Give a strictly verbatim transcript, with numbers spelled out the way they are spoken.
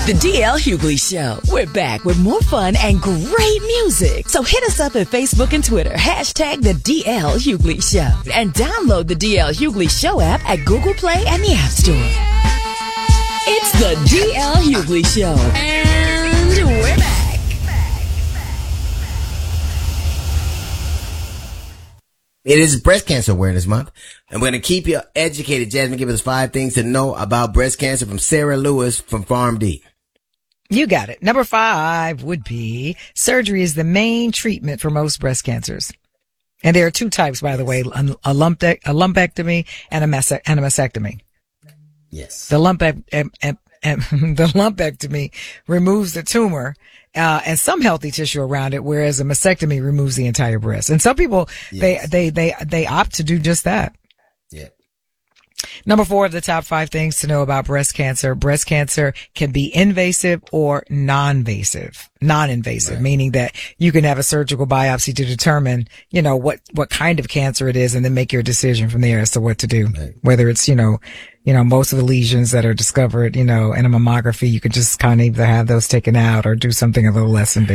The D L Hughley Show. We're back with more fun and great music. So hit us up at Facebook and Twitter. Hashtag the D L Hughley Show. And download the D L Hughley Show app at Google Play and the App Store. It's the D L Hughley Show. And we're back. It is Breast Cancer Awareness Month, and we're going to keep you educated. Jasmine, give us five things to know about breast cancer from Sarah Lewis from PharmD. You got it. Number five would be surgery is the main treatment for most breast cancers. And there are two types, by the way, a, lump, a lumpectomy and a, mase- and a mastectomy. Yes. The lumpe- um, um, um, the lumpectomy removes the tumor uh, and some healthy tissue around it, whereas a mastectomy removes the entire breast. And some people, yes. they, they, they, they opt to do just that. Yeah. Number four of the top five things to know about breast cancer. Breast cancer can be invasive or non-invasive. Non-invasive, right. Meaning that you can have a surgical biopsy to determine, you know, what, what kind of cancer it is and then make your decision from there as to what to do. Right. Whether it's, you know, you know, most of the lesions that are discovered, you know, in a mammography, you could just kind of either have those taken out or do something a little less invasive.